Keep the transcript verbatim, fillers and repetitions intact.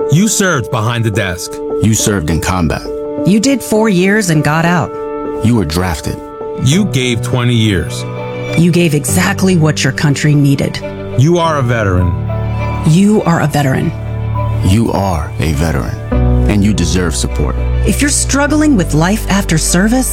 You served behind the desk. You served in combat. You did four years and got out. You were drafted. You gave twenty years. You gave exactly what your country needed. You are a veteran. You are a veteran. You are a veteran, and you deserve support. If you're struggling with life after service,